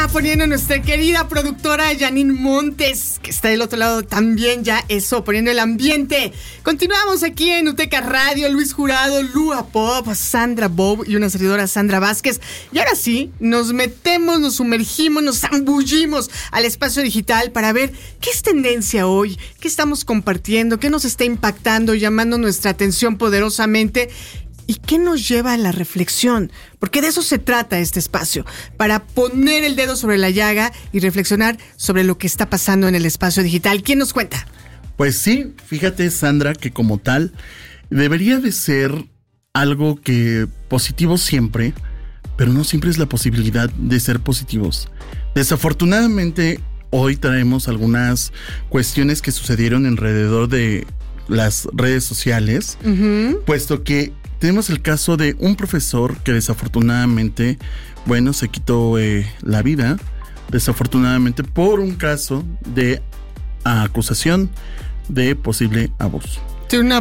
está poniendo nuestra querida productora Janine Montes, que está del otro lado también, ya eso, poniendo el ambiente. Continuamos aquí en UTECA Radio, Luis Jurado, Lua Pop, Sandra Bob y una servidora Sandra Vázquez. Y ahora sí, nos metemos, nos sumergimos, nos zambullimos al espacio digital para ver qué es tendencia hoy, qué estamos compartiendo, qué nos está impactando, llamando nuestra atención poderosamente. ¿Y qué nos lleva a la reflexión? Porque de eso se trata este espacio, para poner el dedo sobre la llaga y reflexionar sobre lo que está pasando en el espacio digital. ¿Quién nos cuenta? Pues sí, fíjate, Sandra, que como tal, debería de ser algo que positivo siempre, pero no siempre es la posibilidad de ser positivos. Desafortunadamente, hoy traemos algunas cuestiones que sucedieron alrededor de las redes sociales, puesto que tenemos el caso de un profesor que desafortunadamente, se quitó la vida, desafortunadamente por un caso de acusación de posible abuso. Sí, un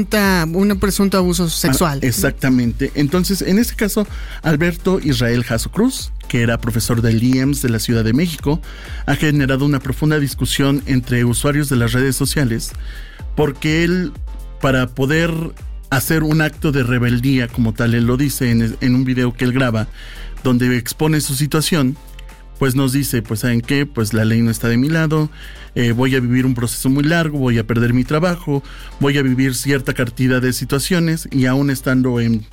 presunto abuso sexual. Exactamente. Entonces, en este caso, Alberto Israel Jasso Cruz, que era profesor del IEMS de la Ciudad de México, ha generado una profunda discusión entre usuarios de las redes sociales, porque él, para poder hacer un acto de rebeldía, como tal, él lo dice en un video que él graba, donde expone su situación, pues nos dice, pues ¿saben qué? Pues la ley no está de mi lado, voy a vivir un proceso muy largo, voy a perder mi trabajo, voy a vivir cierta cantidad de situaciones y aún estando en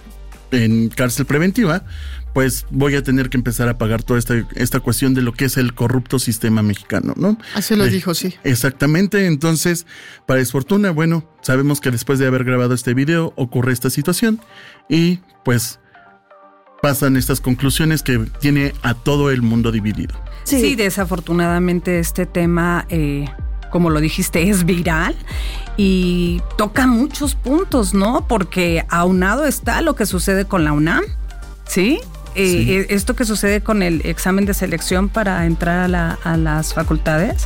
cárcel preventiva, pues voy a tener que empezar a pagar toda esta cuestión de lo que es el corrupto sistema mexicano, ¿no? Así lo dijo, sí. Exactamente. Entonces, para desfortuna, sabemos que después de haber grabado este video ocurre esta situación y pues pasan estas conclusiones que tiene a todo el mundo dividido. Sí, desafortunadamente este tema, como lo dijiste, es viral y toca muchos puntos, ¿no? Porque aunado está lo que sucede con la UNAM, ¿sí? Sí. Esto que sucede con el examen de selección para entrar a las facultades,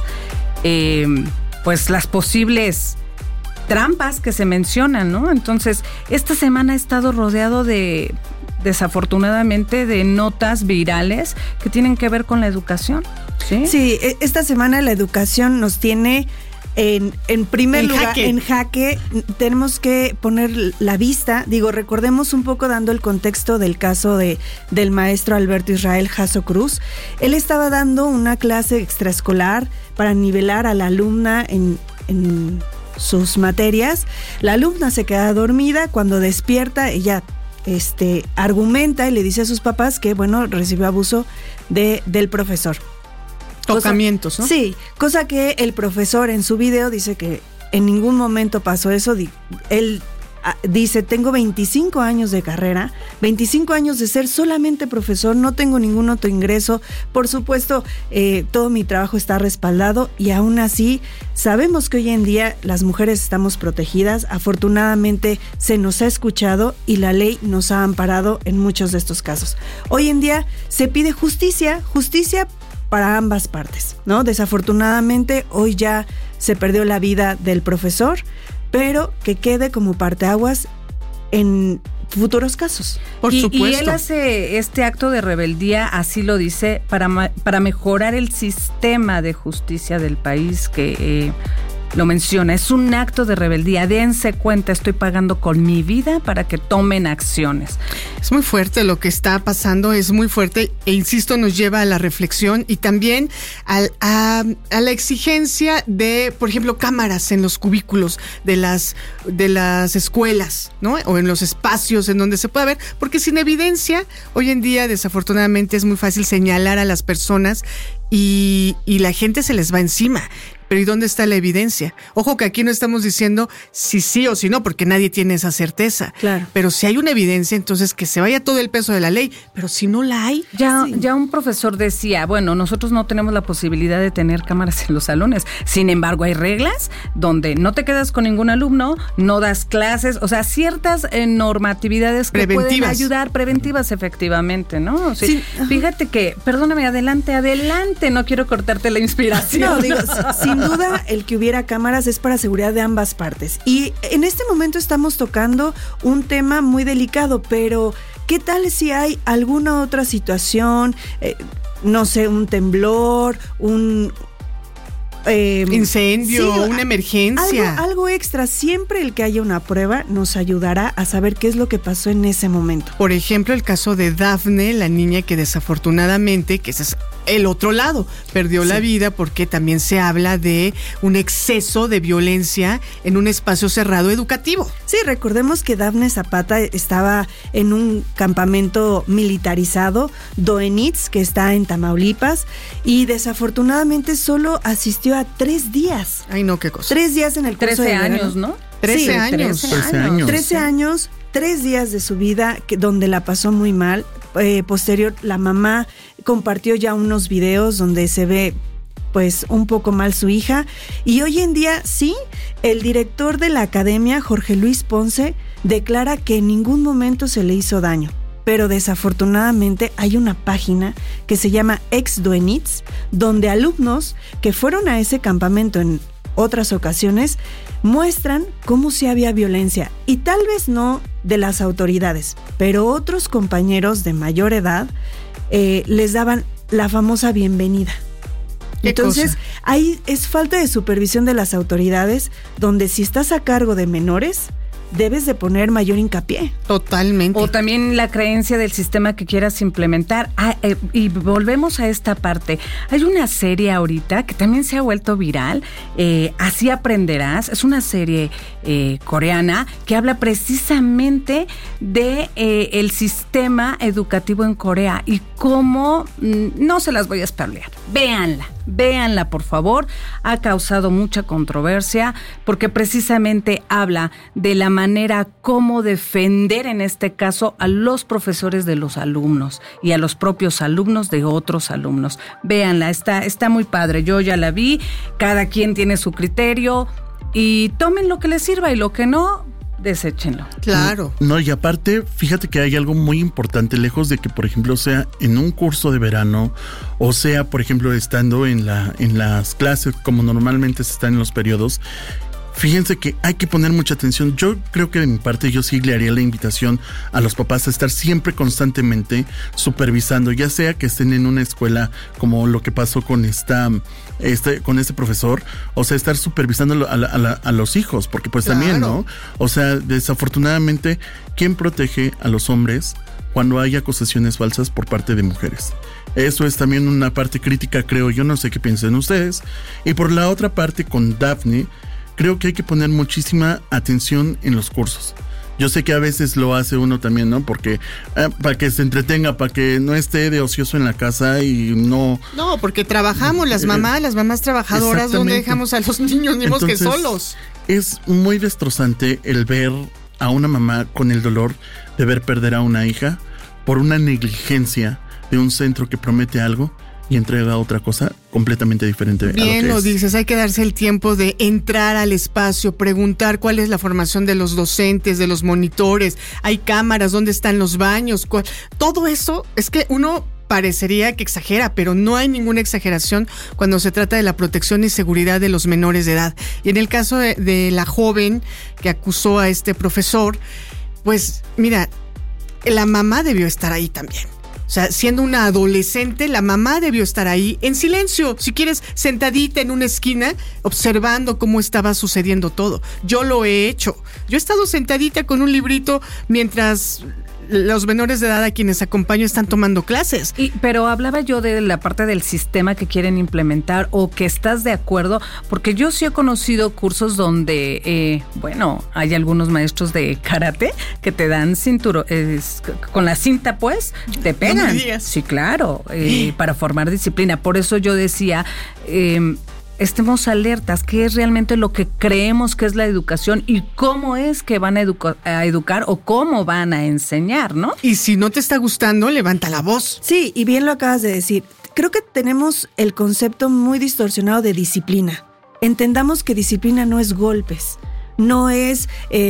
pues las posibles trampas que se mencionan, ¿no? Entonces, esta semana ha estado rodeado desafortunadamente, de notas virales que tienen que ver con la educación, ¿sí? Sí, esta semana la educación nos tiene en primer lugar en jaque. Tenemos que poner la vista, recordemos un poco dando el contexto del caso del maestro Alberto Israel Jasso Cruz. Él estaba dando una clase extraescolar para nivelar a la alumna en sus materias. La alumna se queda dormida, cuando despierta ella argumenta y le dice a sus papás que recibió abuso del profesor. Tocamientos, ¿no? Sí, cosa que el profesor en su video dice que en ningún momento pasó eso. Él dice, tengo 25 años de carrera, 25 años de ser solamente profesor, no tengo ningún otro ingreso, por supuesto, todo mi trabajo está respaldado y aún así sabemos que hoy en día las mujeres estamos protegidas, afortunadamente se nos ha escuchado y la ley nos ha amparado en muchos de estos casos. Hoy en día se pide justicia para ambas partes, ¿no? Desafortunadamente hoy ya se perdió la vida del profesor, pero que quede como parteaguas en futuros casos. Por supuesto. Y él hace este acto de rebeldía, así lo dice, para mejorar el sistema de justicia del país, que lo menciona. Es un acto de rebeldía. Dense cuenta, estoy pagando con mi vida para que tomen acciones. Es muy fuerte lo que está pasando, es muy fuerte e insisto, nos lleva a la reflexión y también a la exigencia de, por ejemplo, cámaras en los cubículos de las escuelas, ¿no? O en los espacios en donde se puede ver, porque sin evidencia, hoy en día desafortunadamente es muy fácil señalar a las personas y la gente se les va encima. Pero ¿y dónde está la evidencia? Ojo que aquí no estamos diciendo si sí o si no, porque nadie tiene esa certeza. Claro. Pero si hay una evidencia, entonces que se vaya todo el peso de la ley. Pero si no la hay... Ya un profesor decía, nosotros no tenemos la posibilidad de tener cámaras en los salones. Sin embargo, hay reglas donde no te quedas con ningún alumno, no das clases, o sea, ciertas normatividades que pueden ayudar, preventivas efectivamente, ¿no? O sea, sí. Fíjate que, perdóname, adelante, no quiero cortarte la inspiración. No, sin duda el que hubiera cámaras es para seguridad de ambas partes. Y en este momento estamos tocando un tema muy delicado, pero ¿qué tal si hay alguna otra situación? no sé, un temblor, un incendio, una emergencia. Algo extra. Siempre el que haya una prueba nos ayudará a saber qué es lo que pasó en ese momento. Por ejemplo, el caso de Dafne, la niña que desafortunadamente, que ese es el otro lado, perdió la vida porque también se habla de un exceso de violencia en un espacio cerrado educativo. Sí, recordemos que Dafne Zapata estaba en un campamento militarizado, Doenitz, que está en Tamaulipas, y desafortunadamente solo asistió a 3 días. Ay, no, qué cosa. 3 días en el curso 13 de años, verano. ¿no? 13 años. 13 años, 3 días de su vida donde la pasó muy mal. Posterior, la mamá compartió ya unos videos donde se ve pues un poco mal su hija, y hoy en día sí, el director de la academia, Jorge Luis Ponce, declara que en ningún momento se le hizo daño, pero desafortunadamente hay una página que se llama Ex Doenitz, donde alumnos que fueron a ese campamento en otras ocasiones muestran cómo sí había violencia, y tal vez no de las autoridades, pero otros compañeros de mayor edad les daban la famosa bienvenida. Entonces, ahí es falta de supervisión de las autoridades, donde si estás a cargo de menores, debes de poner mayor hincapié. Totalmente. O también la creencia del sistema que quieras implementar. Y volvemos a esta parte. Hay una serie ahorita que también se ha vuelto viral, Así Aprenderás. Es una serie coreana que habla precisamente de el sistema educativo en Corea y cómo, no se las voy a spoilear, véanla por favor. Ha causado mucha controversia porque precisamente habla de la manera como defender en este caso a los profesores de los alumnos y a los propios alumnos de otros alumnos. Véanla, está muy padre, yo ya la vi, cada quien tiene su criterio y tomen lo que les sirva y lo que no, deséchenlo. Claro. No, y aparte, fíjate que hay algo muy importante, lejos de que, por ejemplo, sea en un curso de verano, o sea, por ejemplo, estando en las clases, como normalmente se están en los periodos. Fíjense que hay que poner mucha atención. Yo creo que de mi parte yo sí le haría la invitación a los papás a estar siempre constantemente supervisando, ya sea que estén en una escuela como lo que pasó con con este profesor, o sea, estar supervisando a los hijos, porque pues claro, también, ¿no? O sea, desafortunadamente, ¿quién protege a los hombres cuando hay acusaciones falsas por parte de mujeres? Eso es también una parte crítica, creo yo, no sé qué piensen ustedes. Y por la otra parte, con Dafne, creo que hay que poner muchísima atención en los cursos. Yo sé que a veces lo hace uno también, ¿no? Porque para que se entretenga, para que no esté de ocioso en la casa y no... No, porque trabajamos las mamás trabajadoras, donde dejamos a los niños, ni que solos. Es muy destrozante el ver a una mamá con el dolor de ver perder a una hija por una negligencia de un centro que promete algo y entrega otra cosa completamente diferente. Bien lo dices, hay que darse el tiempo de entrar al espacio, preguntar cuál es la formación de los docentes, de los monitores, hay cámaras, dónde están los baños, todo eso. Es que uno parecería que exagera, pero no hay ninguna exageración cuando se trata de la protección y seguridad de los menores de edad. Y en el caso de la joven que acusó a este profesor, pues mira, la mamá debió estar ahí también. O sea, siendo una adolescente, la mamá debió estar ahí en silencio, si quieres, sentadita en una esquina, observando cómo estaba sucediendo todo. Yo lo he hecho. Yo he estado sentadita con un librito mientras los menores de edad a quienes acompaño están tomando clases. Pero hablaba yo de la parte del sistema que quieren implementar o que estás de acuerdo, porque yo sí he conocido cursos donde, hay algunos maestros de karate que te dan cinturón, con la cinta pues, te pegan. No me digas. Sí, claro, para formar disciplina. Por eso yo decía... estemos alertas, qué es realmente lo que creemos que es la educación y cómo es que van a educar o cómo van a enseñar, ¿no? Y si no te está gustando, levanta la voz. Sí, y bien lo acabas de decir. Creo que tenemos el concepto muy distorsionado de disciplina. Entendamos que disciplina no es golpes, no es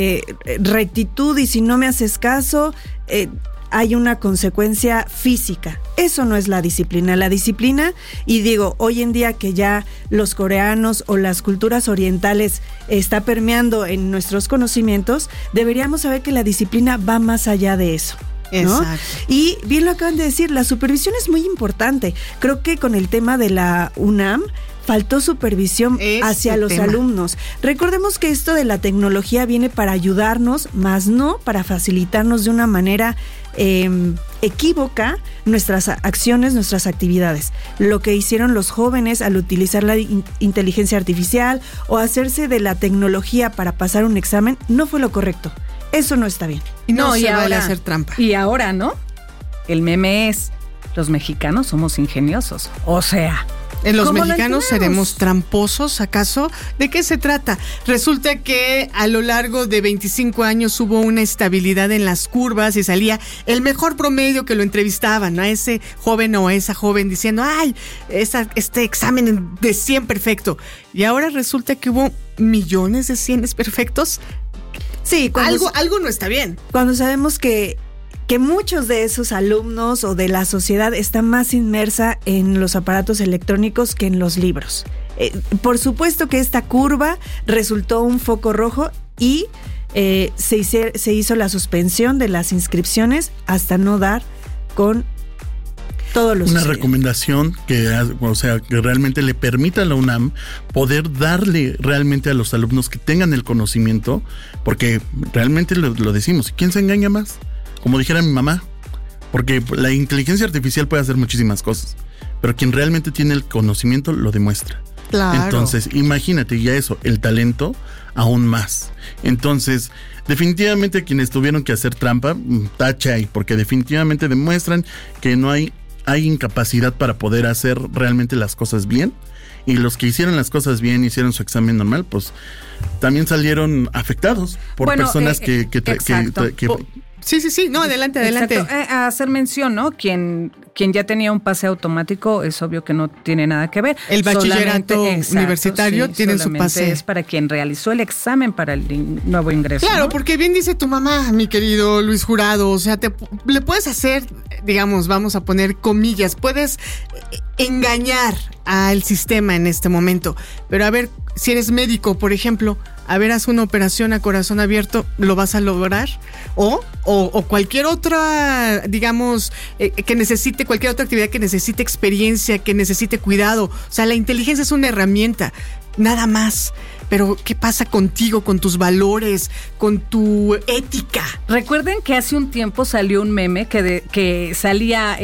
rectitud y si no me haces caso... hay una consecuencia física. Eso no es la disciplina. La disciplina, y digo, hoy en día que ya los coreanos o las culturas orientales está permeando en nuestros conocimientos, deberíamos saber que la disciplina va más allá de eso. ¿no? Exacto. Y bien lo acaban de decir, la supervisión es muy importante. Creo que con el tema de la UNAM faltó supervisión hacia los alumnos. Recordemos que esto de la tecnología viene para ayudarnos, más no para facilitarnos de una manera equívoca nuestras acciones, nuestras actividades. Lo que hicieron los jóvenes al utilizar la inteligencia artificial o hacerse de la tecnología para pasar un examen no fue lo correcto. Eso no está bien. Y no se vale ahora, hacer trampa. Y ahora, ¿no? El meme es, los mexicanos somos ingeniosos. O sea... ¿Los ¿cómo mexicanos seremos tramposos, acaso? ¿De qué se trata? Resulta que a lo largo de 25 años hubo una estabilidad en las curvas y salía el mejor promedio que lo entrevistaban, a ese joven o a esa joven diciendo, ¡ay! Este examen de 100 perfecto. Y ahora resulta que hubo millones de 100 perfectos. Sí, algo no está bien. Cuando sabemos que muchos de esos alumnos o de la sociedad están más inmersa en los aparatos electrónicos que en los libros. Por supuesto que esta curva resultó un foco rojo y se hizo la suspensión de las inscripciones hasta no dar con todos los... Una recomendación que realmente le permita a la UNAM poder darle realmente a los alumnos que tengan el conocimiento, porque realmente lo decimos, ¿quién se engaña más? Como dijera mi mamá, porque la inteligencia artificial puede hacer muchísimas cosas, pero quien realmente tiene el conocimiento lo demuestra. Claro. Entonces, imagínate ya eso, el talento aún más. Entonces, definitivamente quienes tuvieron que hacer trampa, tacha ahí, porque definitivamente demuestran que no hay incapacidad para poder hacer realmente las cosas bien. Y los que hicieron las cosas bien, hicieron su examen normal, pues también salieron afectados por personas que Sí, no, adelante. Hacer mención, ¿no? Quien ya tenía un pase automático, es obvio que no tiene nada que ver. El bachillerato universitario tiene su pase. Es para quien realizó el examen para el nuevo ingreso. Claro, ¿no? porque bien dice tu mamá, mi querido Luis Jurado, o sea, le puedes hacer, digamos, vamos a poner comillas, puedes engañar al sistema en este momento, pero a ver, si eres médico, por ejemplo, a ver, haz una operación a corazón abierto, ¿lo vas a lograr? O cualquier otra, digamos, que necesite, cualquier otra actividad que necesite experiencia, que necesite cuidado. O sea, la inteligencia es una herramienta, nada más. Pero, ¿qué pasa contigo, con tus valores, con tu ética? Recuerden que hace un tiempo salió un meme que salía...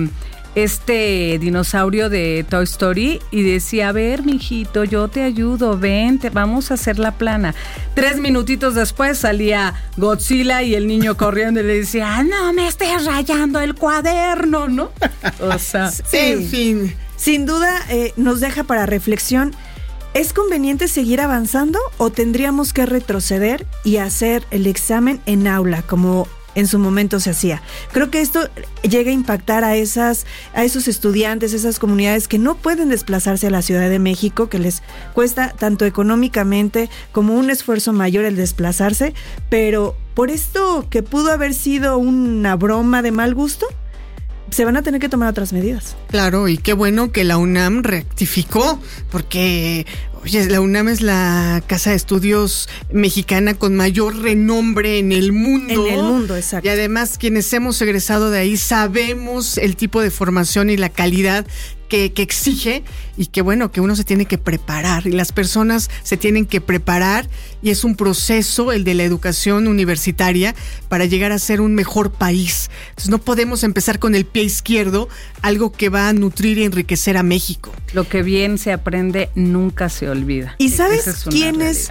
este dinosaurio de Toy Story y decía, a ver, mijito, yo te ayudo, vente, vamos a hacer la plana. 3 minutitos después salía Godzilla y el niño corriendo y le decía, no me estés rayando el cuaderno, ¿no? O sea, sí. En fin. Sin duda nos deja para reflexión. ¿Es conveniente seguir avanzando o tendríamos que retroceder y hacer el examen en aula como en su momento se hacía? Creo que esto llega a impactar a esos estudiantes, esas comunidades que no pueden desplazarse a la Ciudad de México, que les cuesta tanto económicamente como un esfuerzo mayor el desplazarse, pero por esto que pudo haber sido una broma de mal gusto, se van a tener que tomar otras medidas. Claro, y qué bueno que la UNAM rectificó, porque... Oye, la UNAM es la casa de estudios mexicana con mayor renombre en el mundo. En el mundo, exacto. Y además, quienes hemos egresado de ahí sabemos el tipo de formación y la calidad que exige, y que bueno, que uno se tiene que preparar y las personas se tienen que preparar, y es un proceso, el de la educación universitaria, para llegar a ser un mejor país. Entonces no podemos empezar con el pie izquierdo, algo que va a nutrir y enriquecer a México. Lo que bien se aprende nunca se olvida. ¿Y sabes quién es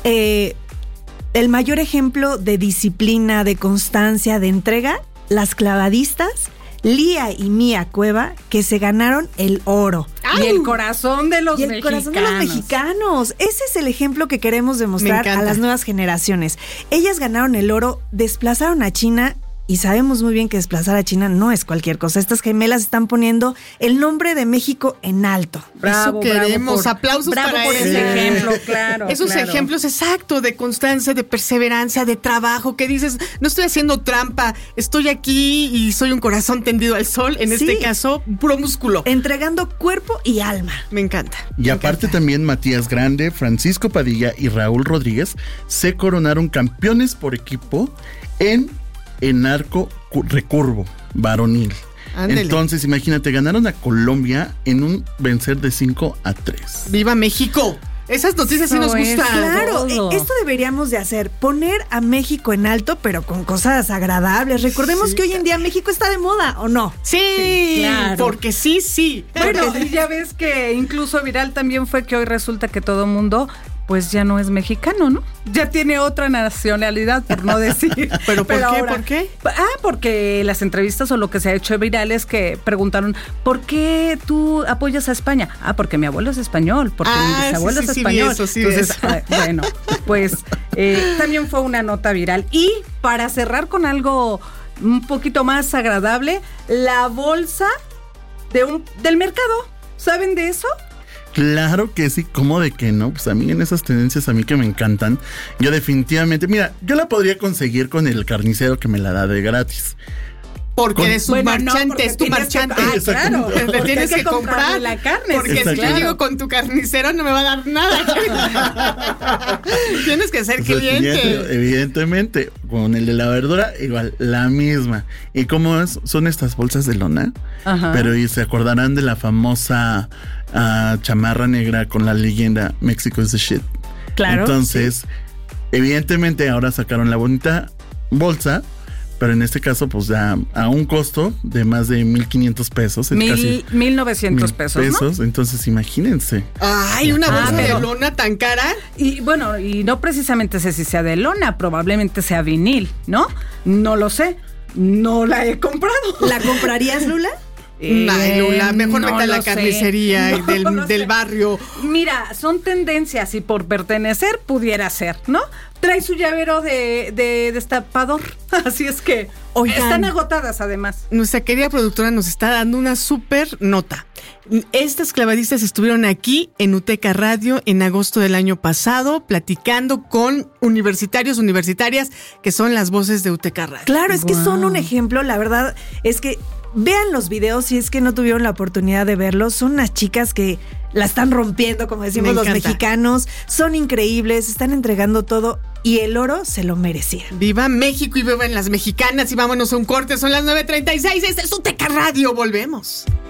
el mayor ejemplo de disciplina, de constancia, de entrega? Las clavadistas Lía y Mía Cueva, que se ganaron el oro. ¡Ay! Y el corazón de los mexicanos. Corazón de los mexicanos. Ese es el ejemplo que queremos demostrar a las nuevas generaciones. Ellas ganaron el oro, desplazaron a China. Y sabemos muy bien que desplazar a China no es cualquier cosa. Estas gemelas están poniendo el nombre de México en alto. Bravo, eso queremos. Aplausos para por ese ejemplo, claro. Esos ejemplos, exacto, de constancia, de perseverancia, de trabajo, que dices, no estoy haciendo trampa, estoy aquí y soy un corazón tendido al sol, en este caso, puro músculo. Entregando cuerpo y alma. Me encanta. Y aparte también Matías Grande, Francisco Padilla y Raúl Rodríguez se coronaron campeones por equipo en arco recurvo, varonil. Ándele. Entonces, imagínate, ganaron a Colombia en un vencer de 5-3. ¡Viva México! Esas noticias sí nos Eso es. gustan. Claro, Todo. esto deberíamos de hacer, poner a México en alto, pero con cosas agradables. Recordemos Sí. que hoy en día México está de moda, ¿o no? Sí, claro. porque sí. Bueno, y ya ves que incluso viral también fue que hoy resulta que todo mundo pues ya no es mexicano, ¿no? Ya tiene otra nacionalidad, por no decir. ¿Pero por qué? ahora- ¿Por qué? Porque las entrevistas o lo que se ha hecho viral es que preguntaron, ¿por qué tú apoyas a España? Porque mi abuelo es español, porque mi bisabuelo sí, es sí, español. vi eso, sí vi Entonces, eso. bueno, pues también fue una nota viral. Y para cerrar con algo un poquito más agradable, la bolsa del mercado. ¿Saben de eso? Claro que sí, ¿cómo de que no? Pues a mí en esas tendencias a mí que me encantan, yo definitivamente, mira, yo la podría conseguir con el carnicero que me la da de gratis. Porque eres un Bueno, no, marchante, porque es tu tienes que- marchante. claro, Le porque tienes hay que comprar comprarle la carne. Porque Exacto. si yo llego con tu carnicero no me va a dar nada. Tienes que ser O sea, cliente. evidentemente, con el de la verdura, igual, la misma. ¿Y cómo es? Son estas bolsas de lona, Ajá. pero y se acordarán de la famosa chamarra negra con la leyenda Mexico is the shit. Claro, Entonces, evidentemente ahora sacaron la bonita bolsa, pero en este caso, pues ya a un costo de más de 1,500 pesos. Es casi 1,900 pesos, ¿no? Entonces, imagínense. Ay, una bolsa pero- de lona tan cara. Y bueno, y no precisamente sé si sea de lona, probablemente sea vinil, ¿no? No lo sé, no la he comprado. ¿La comprarías, Lula? Ay, Lula, mejor no vete a la lo sé. carnicería No del, lo del sé. barrio. Mira, son tendencias y por pertenecer pudiera ser, ¿no? Trae su llavero de destapador, así es que Oigan. están agotadas además. Nuestra querida productora nos está dando una súper nota. Estas clavadistas estuvieron aquí en Uteca Radio en agosto del año pasado, platicando con universitarios, universitarias, que son las voces de Uteca Radio. Claro, es que son Wow. un ejemplo, la verdad es que vean los videos si es que no tuvieron la oportunidad de verlos. Son unas chicas que la están rompiendo, como decimos Me los encanta. mexicanos. Son increíbles, están entregando todo y el oro se lo merecían. Viva México y vivan las mexicanas y vámonos a un corte, son las 9:36, este es Uteca Radio, volvemos.